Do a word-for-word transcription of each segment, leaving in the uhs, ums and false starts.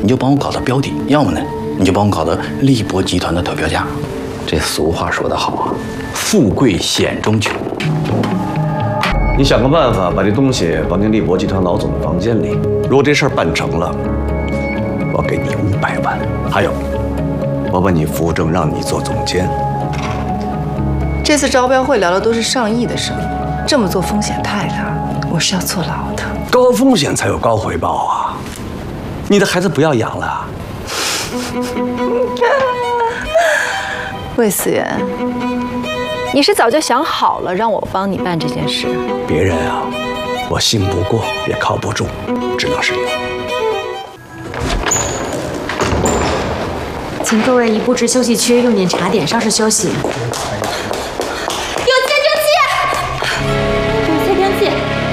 你就帮我搞到标的；要么呢，你就帮我搞到利博集团的投标价。这俗话说得好啊，富贵险中求。 你想个办法把这东西绑进利博集团老总的房间里。如果这事儿办成了，我给你五百万。还有，我把你扶正，让你做总监。 这次招标会聊的都是上亿的生意，这么做风险太大，我是要坐牢的。 高风险才有高回报啊！你的孩子不要养了。 魏思源，你是早就想好了让我帮你办这件事？ 别人啊，我信不过也靠不住，只能是你。 请各位移步至休息区用点茶点，稍事休息。有窃听器，有窃听器。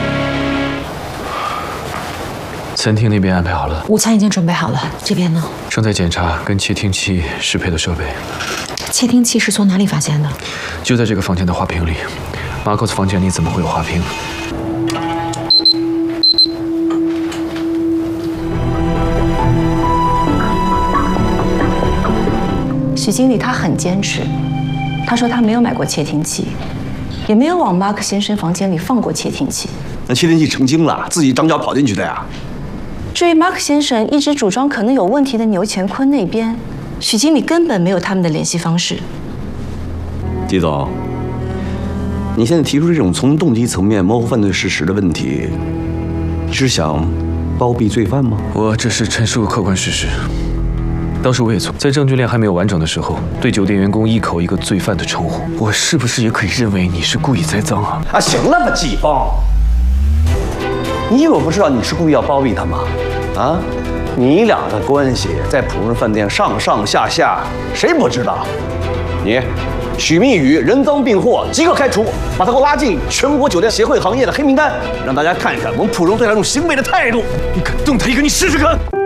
餐厅那边安排好了， 午餐已经准备好了，这边呢？ 正在检查跟窃听器适配的设备。 窃听器是从哪里发现的？ 就在这个房间的花瓶里。马克斯房间里怎么会有花瓶？ 许经理他很坚持，他说他没有买过窃听器，也没有往马克先生房间里放过窃听器。 那窃听器成精了，自己张脚跑进去的呀。 至于马克先生一直主张可能有问题的牛乾坤那边，许经理根本没有他们的联系方式。 季总，你现在提出这种从动机层面模糊犯罪事实的问题，你是想包庇罪犯吗？ 我只是陈述客观事实。当时我也错，在证据链还没有完整的时候，对酒店员工一口一个罪犯的称呼，我是不是也可以认为你是故意栽赃啊？ 啊，行了吧，季风，你以为我不知道你是故意要包庇他吗？啊，你俩的关系在普荣饭店上上下下，谁不知道？你，许密宇人赃并获，即刻开除，把他给我拉进全国酒店协会行业的黑名单，让大家看一看我们普荣对他这种行为的态度。 你敢动他一个，你试试看！